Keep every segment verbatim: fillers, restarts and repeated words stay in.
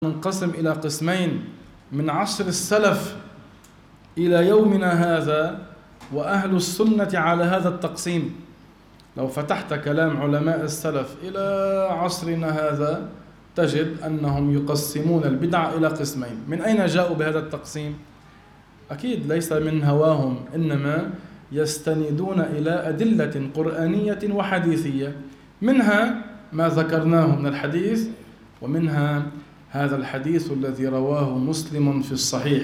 ننقسم إلى قسمين من عصر السلف إلى يومنا هذا، وأهل السنة على هذا التقسيم. لو فتحت كلام علماء السلف إلى عصرنا هذا تجد أنهم يقسمون البدع إلى قسمين. من أين جاءوا بهذا التقسيم؟ أكيد ليس من هواهم، إنما يستندون إلى أدلة قرآنية وحديثية، منها ما ذكرناه من الحديث، ومنها هذا الحديث الذي رواه مسلم في الصحيح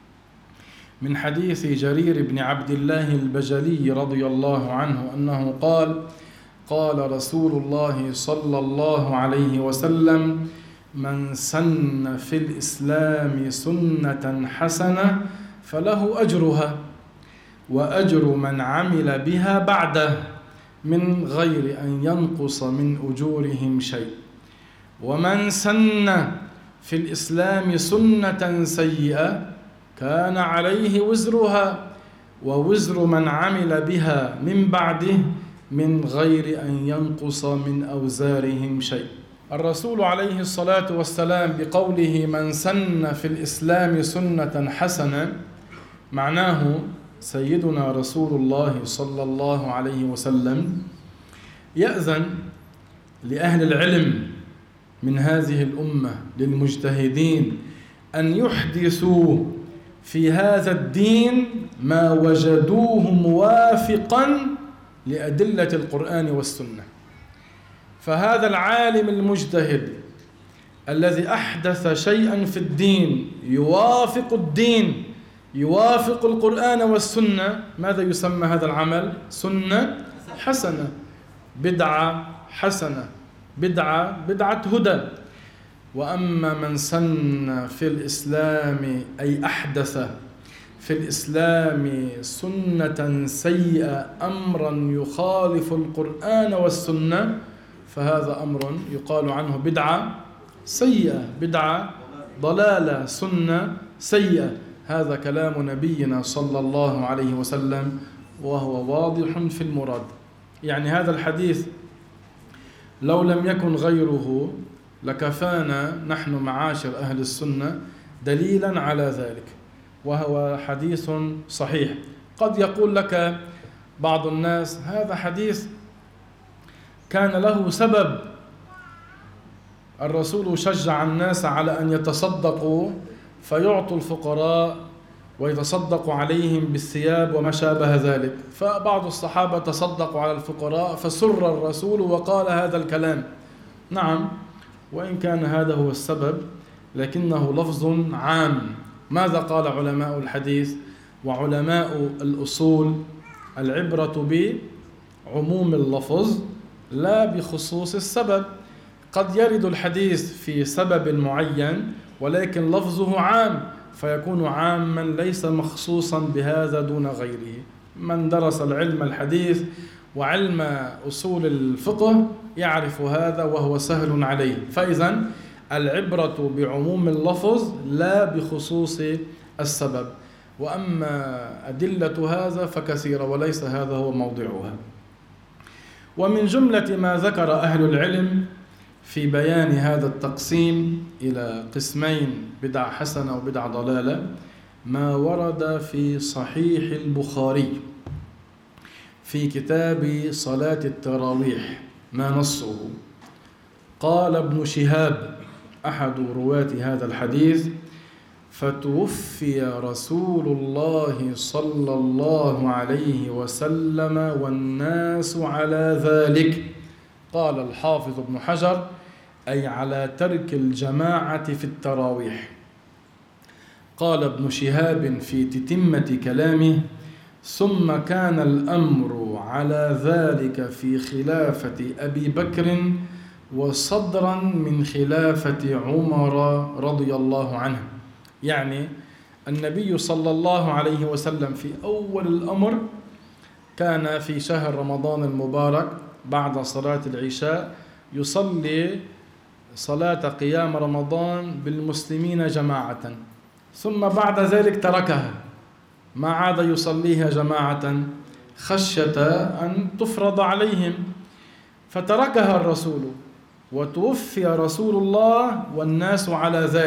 من حديث جرير بن عبد الله البجلي رضي الله عنه أنه قال: قال رسول الله صلى الله عليه وسلم: من سن في الإسلام سنة حسنة فله أجرها وأجر من عمل بها بعده من غير أن ينقص من أجورهم شيء، ومن سن في الإسلام سنة سيئة كان عليه وزرها ووزر من عمل بها من بعده من غير أن ينقص من أوزارهم شيء. الرسول عليه الصلاة والسلام بقوله من سن في الإسلام سنة حسنة معناه سيدنا رسول الله صلى الله عليه وسلم يأذن لأهل العلم من هذه الأمة للمجتهدين أن يحدثوا في هذا الدين ما وجدوه موافقا لأدلة القرآن والسنة. فهذا العالم المجتهد الذي أحدث شيئا في الدين يوافق الدين يوافق القرآن والسنة، ماذا يسمى هذا العمل؟ سنة حسنة، بدعة حسنة، بدعة بدعة هدى. وأما من سن في الإسلام أي أحدث في الإسلام سنة سيئة، أمرا يخالف القرآن والسنة، فهذا أمر يقال عنه بدعة سيئة، بدعة ضلالة، سنة سيئة. هذا كلام نبينا صلى الله عليه وسلم وهو واضح في المراد. يعني هذا الحديث لو لم يكن غيره لكفانا نحن معاشر أهل السنة دليلا على ذلك، وهو حديث صحيح. قد يقول لك بعض الناس هذا حديث كان له سبب، الرسول شجع الناس على أن يتصدقوا فيعطوا الفقراء ويتصدقوا عليهم بالثياب وما شابه ذلك، فبعض الصحابة تصدقوا على الفقراء فسر الرسول وقال هذا الكلام. نعم، وإن كان هذا هو السبب لكنه لفظ عام. ماذا قال علماء الحديث وعلماء الأصول؟ العبرة بعموم اللفظ لا بخصوص السبب. قد يرد الحديث في سبب معين ولكن لفظه عام، فيكون عاما ليس مخصوصا بهذا دون غيره. من درس العلم الحديث وعلم أصول الفقه يعرف هذا وهو سهل عليه. فإذا العبرة بعموم اللفظ لا بخصوص السبب، وأما أدلة هذا فكثيرة وليس هذا هو موضعها. ومن جملة ما ذكر أهل العلم في بيان هذا التقسيم إلى قسمين بدعة حسنة وبدعة ضلالة ما ورد في صحيح البخاري في كتاب صلاة التراويح. ما نصه؟ قال ابن شهاب أحد رواة هذا الحديث: فتوفي رسول الله صلى الله عليه وسلم والناس على ذلك. قال الحافظ ابن حجر: أي على ترك الجماعة في التراويح. قال ابن شهاب في تتمة كلامه: ثم كان الأمر على ذلك في خلافة أبي بكر وصدرا من خلافة عمر رضي الله عنه. يعني النبي صلى الله عليه وسلم في أول الأمر كان في شهر رمضان المبارك بعد صلاة العشاء يصلي صلاة قيام رمضان بالمسلمين جماعة، ثم بعد ذلك تركها، ما عاد يصليها جماعة خشية أن تفرض عليهم، فتركها الرسول وتوفي رسول الله والناس على ذلك.